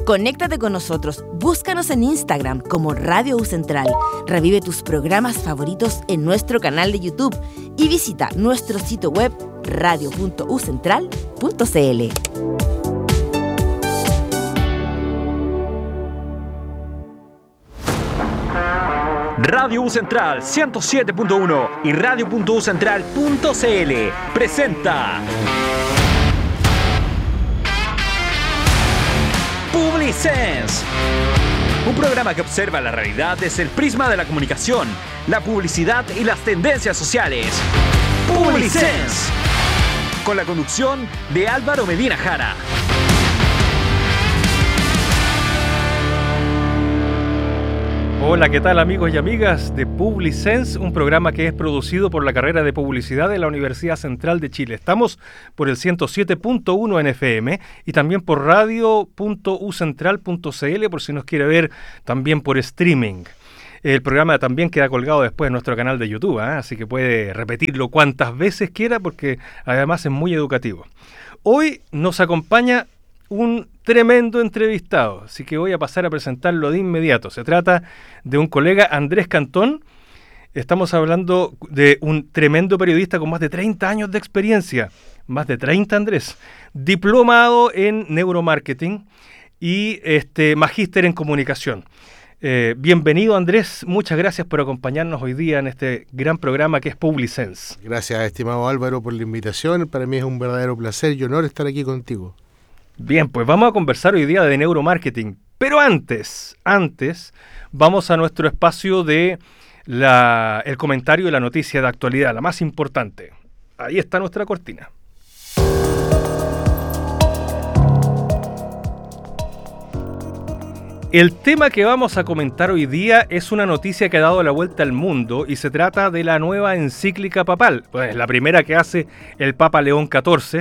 Conéctate con nosotros, búscanos en Instagram como Radio U Central, revive tus programas favoritos en nuestro canal de YouTube y visita nuestro sitio web radio.ucentral.cl. Radio U Central 107.1 y radio.ucentral.cl presenta Publisense, un programa que observa la realidad desde el prisma de la comunicación, la publicidad y las tendencias sociales. Publisense, con la conducción de Álvaro Medina Jara. Hola, ¿qué tal amigos y amigas de Publisense? Un programa que es producido por la carrera de Publicidad de la Universidad Central de Chile. Estamos por el 107.1 en FM y también por radio.ucentral.cl por si nos quiere ver también por streaming. El programa también queda colgado después en nuestro canal de YouTube, así que puede repetirlo cuantas veces quiera porque además es muy educativo. Hoy nos acompaña un tremendo entrevistado, así que voy a pasar a presentarlo de inmediato. Se trata de un colega, Andrés Cantón. Estamos hablando de un tremendo periodista con más de 30 años de experiencia. Más de 30, Andrés. Diplomado en neuromarketing y magíster en comunicación. Bienvenido, Andrés. Muchas gracias por acompañarnos hoy día en este gran programa que es Publisense. Gracias, estimado Álvaro, por la invitación. Para mí es un verdadero placer y honor estar aquí contigo. Bien, pues vamos a conversar hoy día de neuromarketing, pero antes vamos a nuestro espacio de el comentario de la noticia de actualidad, la más importante. Ahí está nuestra cortina. El tema que vamos a comentar hoy día es una noticia que ha dado la vuelta al mundo y se trata de la nueva encíclica papal, pues la primera que hace el Papa León XIV.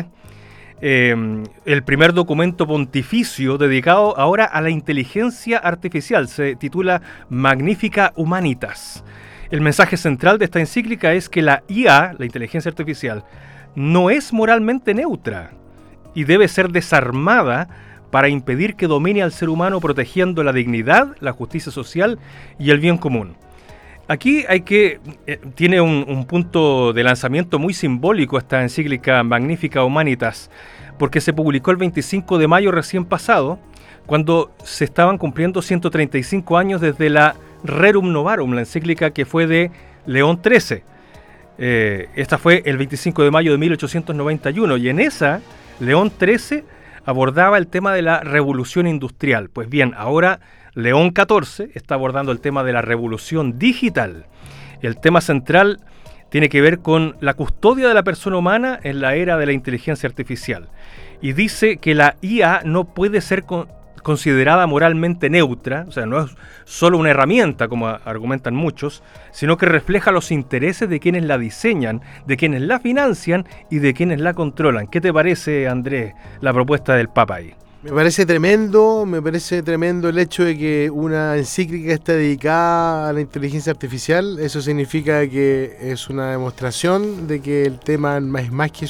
El primer documento pontificio dedicado ahora a la inteligencia artificial. Se titula Magnificat Humanitas. El mensaje central de esta encíclica es que la IA, la inteligencia artificial, no es moralmente neutra y debe ser desarmada para impedir que domine al ser humano protegiendo la dignidad, la justicia social y el bien común. Aquí tiene un punto de lanzamiento muy simbólico esta encíclica Magnificat Humanitas, porque se publicó el 25 de mayo recién pasado, cuando se estaban cumpliendo 135 años desde la Rerum Novarum, la encíclica que fue de León XIII. Esta fue el 25 de mayo de 1891, y en esa, León XIII abordaba el tema de la revolución industrial. Pues bien, ahora León XIV está abordando el tema de la revolución digital. El tema central tiene que ver con la custodia de la persona humana en la era de la inteligencia artificial. Y dice que la IA no puede ser considerada moralmente neutra, o sea, no es solo una herramienta, como argumentan muchos, sino que refleja los intereses de quienes la diseñan, de quienes la financian y de quienes la controlan. ¿Qué te parece, Andrés, la propuesta del Papa ahí? Me parece tremendo el hecho de que una encíclica esté dedicada a la inteligencia artificial. Eso significa que es una demostración de que el tema es más que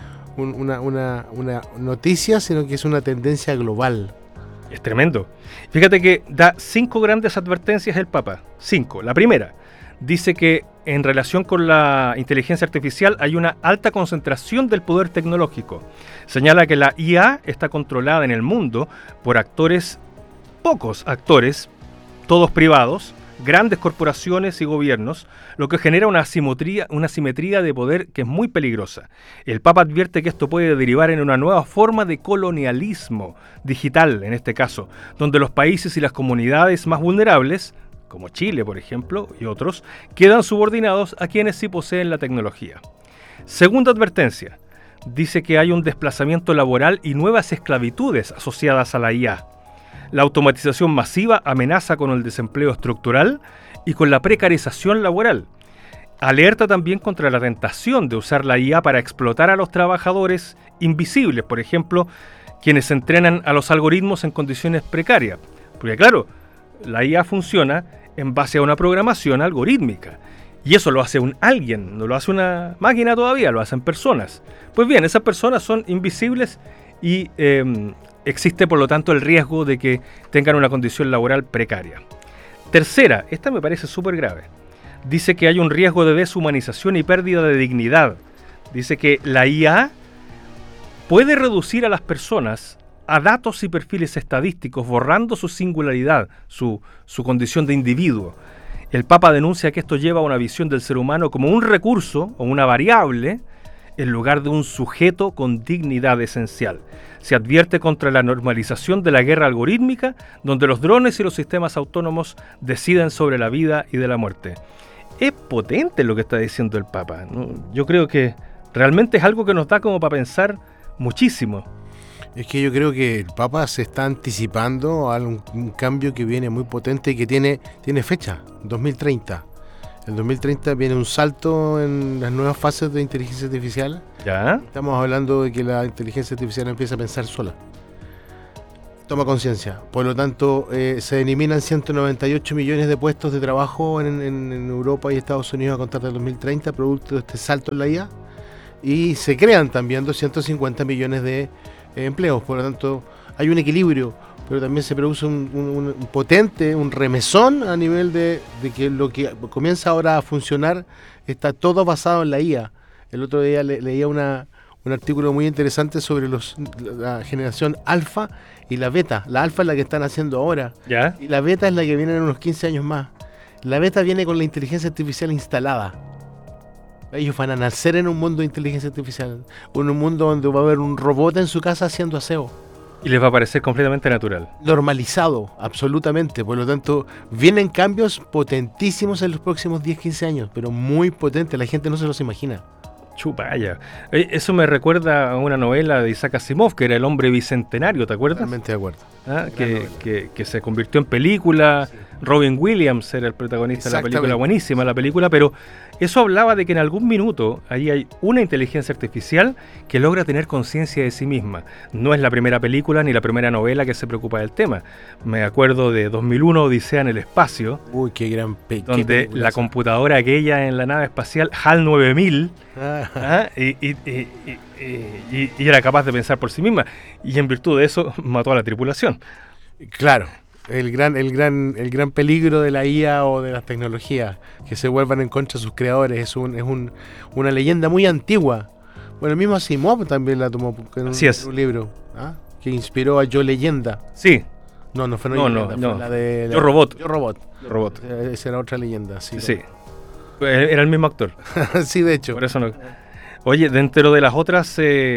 una noticia, sino que es una tendencia global. Es tremendo. Fíjate que da 5 grandes advertencias el Papa. 5. La primera, dice que en relación con la inteligencia artificial hay una alta concentración del poder tecnológico. Señala que la IA está controlada en el mundo por pocos actores, todos privados, grandes corporaciones y gobiernos, lo que genera una asimetría de poder que es muy peligrosa. El Papa advierte que esto puede derivar en una nueva forma de colonialismo digital, en este caso, donde los países y las comunidades más vulnerables, como Chile, por ejemplo, y otros, quedan subordinados a quienes sí poseen la tecnología. Segunda advertencia, dice que hay un desplazamiento laboral y nuevas esclavitudes asociadas a la IA. La automatización masiva amenaza con el desempleo estructural y con la precarización laboral. Alerta también contra la tentación de usar la IA para explotar a los trabajadores invisibles, por ejemplo, quienes entrenan a los algoritmos en condiciones precarias. Porque claro, la IA funciona en base a una programación algorítmica. Y eso lo hace alguien, no lo hace una máquina todavía, lo hacen personas. Pues bien, esas personas son invisibles y existe por lo tanto el riesgo de que tengan una condición laboral precaria. Tercera, esta me parece súper grave. Dice que hay un riesgo de deshumanización y pérdida de dignidad. Dice que la IA puede reducir a las personas a datos y perfiles estadísticos, borrando su singularidad, su condición de individuo. El Papa denuncia que esto lleva a una visión del ser humano como un recurso o una variable en lugar de un sujeto con dignidad esencial. Se advierte contra la normalización de la guerra algorítmica, donde los drones y los sistemas autónomos deciden sobre la vida y de la muerte. Es potente lo que está diciendo el Papa, ¿no? Yo creo que realmente es algo que nos da como para pensar muchísimo. Es que yo creo que el Papa se está anticipando a un cambio que viene muy potente y que tiene fecha, 2030. En 2030 viene un salto en las nuevas fases de inteligencia artificial. ¿Ya? Estamos hablando de que la inteligencia artificial empieza a pensar sola. Toma conciencia. Por lo tanto, se eliminan 198 millones de puestos de trabajo en Europa y Estados Unidos a contar del 2030, producto de este salto en la IA. Y se crean también 250 millones de empleos. Por lo tanto, hay un equilibrio, pero también se produce un potente, un remesón a nivel de que lo que comienza ahora a funcionar está todo basado en la IA. El otro día leía un artículo muy interesante sobre la generación alfa y la beta. La alfa es la que están haciendo ahora, ¿Ya? Y la beta es la que viene en unos 15 años más. La beta viene con la inteligencia artificial instalada. Ellos van a nacer en un mundo de inteligencia artificial, en un mundo donde va a haber un robot en su casa haciendo aseo. Y les va a parecer completamente natural. Normalizado, absolutamente. Por lo tanto, vienen cambios potentísimos en los próximos 10-15 años, pero muy potentes. La gente no se los imagina. Chupaya. Eso me recuerda a una novela de Isaac Asimov, que era El hombre bicentenario, ¿te acuerdas? Totalmente de acuerdo. Que se convirtió en película. Sí. Robin Williams era el protagonista de la película, buenísima la película, pero eso hablaba de que en algún minuto ahí hay una inteligencia artificial que logra tener conciencia de sí misma. No es la primera película ni la primera novela que se preocupa del tema. Me acuerdo de 2001, Odisea en el espacio. Uy, qué gran película. Donde la computadora aquella en la nave espacial, HAL 9000, y era capaz de pensar por sí misma. Y en virtud de eso mató a la tripulación. Claro. El gran peligro de la IA o de las tecnologías, que se vuelvan en contra de sus creadores, es una leyenda muy antigua. Bueno, el mismo Asimov también la tomó en un libro, que inspiró a Yo Leyenda. Sí. No fue Leyenda, fue la de Yo Robot. Yo Robot. Esa era otra leyenda, sí. Sí. Era el mismo actor. Sí, de hecho. Por eso no. Oye, dentro de las otras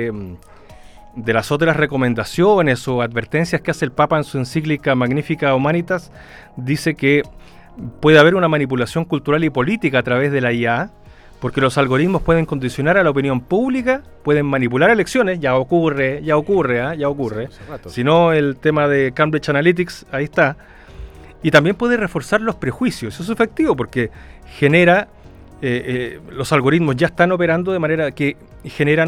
recomendaciones o advertencias que hace el Papa en su encíclica Magnificat Humanitas, dice que puede haber una manipulación cultural y política a través de la IA, porque los algoritmos pueden condicionar a la opinión pública, pueden manipular elecciones, ya ocurre. Si no, el tema de Cambridge Analytics, ahí está. Y también puede reforzar los prejuicios. Eso es efectivo porque genera... los algoritmos ya están operando de manera que generan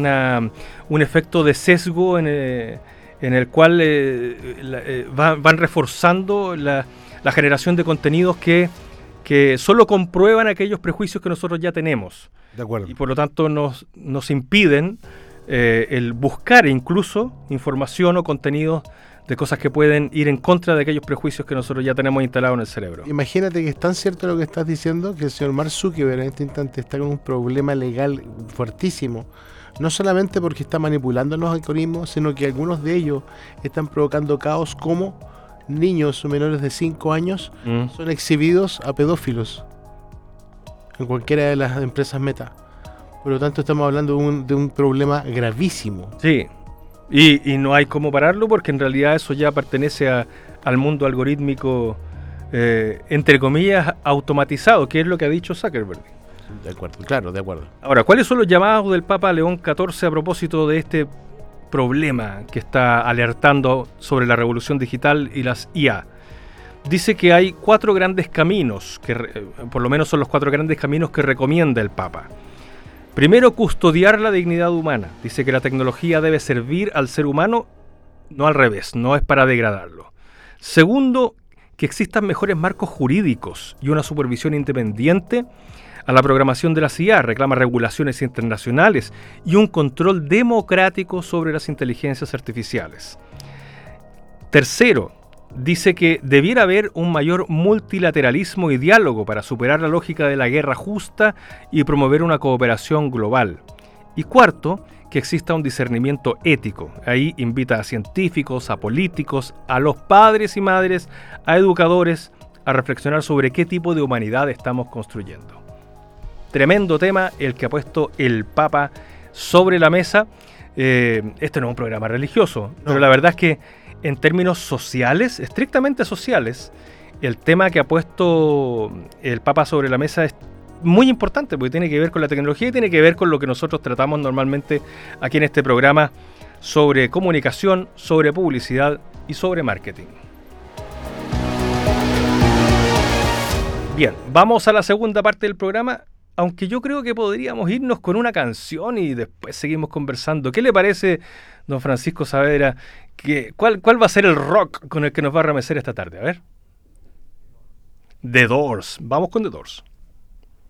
un efecto de sesgo en el cual van reforzando la generación de contenidos que solo comprueban aquellos prejuicios que nosotros ya tenemos. De acuerdo. Y por lo tanto nos impiden el buscar incluso información o contenidos de cosas que pueden ir en contra de aquellos prejuicios que nosotros ya tenemos instalados en el cerebro. Imagínate que es tan cierto lo que estás diciendo que el señor Mark Zuckerberg en este instante está con un problema legal fuertísimo. No solamente porque está manipulando los algoritmos, sino que algunos de ellos están provocando caos, como niños menores de 5 años son exhibidos a pedófilos en cualquiera de las empresas Meta. Por lo tanto, estamos hablando de un problema gravísimo. Sí. Y no hay cómo pararlo porque en realidad eso ya pertenece al mundo algorítmico, entre comillas, automatizado, que es lo que ha dicho Zuckerberg. De acuerdo, claro, de acuerdo. Ahora, ¿cuáles son los llamados del Papa León XIV a propósito de este problema que está alertando sobre la revolución digital y las IA? Dice que hay 4 grandes caminos, por lo menos son los 4 grandes caminos que recomienda el Papa. Primero, custodiar la dignidad humana. Dice que la tecnología debe servir al ser humano, no al revés, no es para degradarlo. Segundo, que existan mejores marcos jurídicos y una supervisión independiente a la programación de la IA, reclama regulaciones internacionales y un control democrático sobre las inteligencias artificiales. Tercero, dice que debiera haber un mayor multilateralismo y diálogo para superar la lógica de la guerra justa y promover una cooperación global. Y cuarto, que exista un discernimiento ético. Ahí invita a científicos, a políticos, a los padres y madres, a educadores, a reflexionar sobre qué tipo de humanidad estamos construyendo. Tremendo tema el que ha puesto el Papa sobre la mesa. Este no es un programa religioso, pero la verdad es que en términos sociales, estrictamente sociales, el tema que ha puesto el Papa sobre la mesa es muy importante porque tiene que ver con la tecnología y tiene que ver con lo que nosotros tratamos normalmente aquí en este programa sobre comunicación, sobre publicidad y sobre marketing. Bien, vamos a la segunda parte del programa, aunque yo creo que podríamos irnos con una canción y después seguimos conversando. ¿Qué le parece, don Francisco Saavedra? ¿Cuál va a ser el rock con el que nos va a remecer esta tarde? A ver. The Doors. Vamos con The Doors.